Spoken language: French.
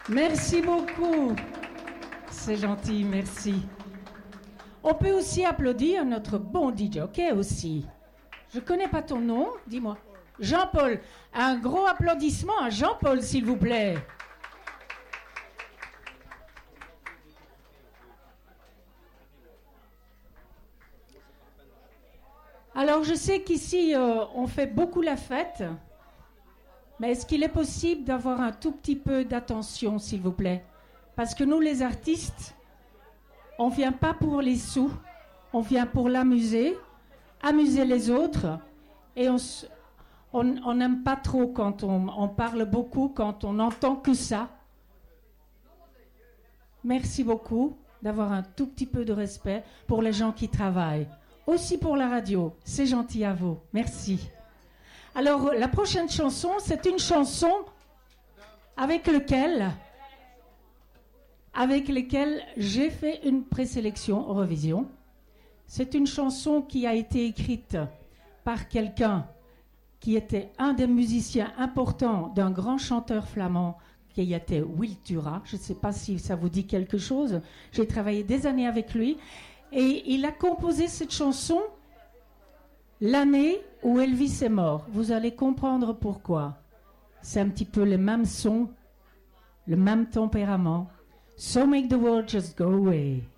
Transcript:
Merci beaucoup. C'est gentil, merci. On peut aussi applaudir notre bon DJ, ok aussi. Je connais pas ton nom, dis-moi. Jean-Paul. Un gros applaudissement à Jean-Paul, s'il vous plaît. Alors, je sais qu'ici, on fait beaucoup la fête, mais est-ce qu'il est possible d'avoir un tout petit peu d'attention, s'il vous plaît? Parce que nous, les artistes, on ne vient pas pour les sous, on vient pour l'amuser, amuser les autres, et on n'aime pas trop quand on parle beaucoup, quand on n'entend que ça. Merci beaucoup d'avoir un tout petit peu de respect pour les gens qui travaillent. Aussi pour la radio, c'est gentil à vous, merci. Alors, la prochaine chanson, c'est une chanson avec laquelle j'ai fait une présélection Eurovision. C'est une chanson qui a été écrite par quelqu'un qui était un des musiciens importants d'un grand chanteur flamand qui était Wiltura. Je ne sais pas si ça vous dit quelque chose. J'ai travaillé des années avec lui. Et il a composé cette chanson l'année où Elvis est mort. Vous allez comprendre pourquoi. C'est un petit peu le même son, le même tempérament. So make the world just go away.